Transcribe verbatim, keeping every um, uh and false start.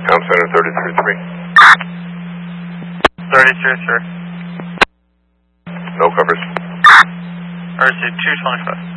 Town Center thirty-three three. thirty-three three. No covers. R C two twenty-five.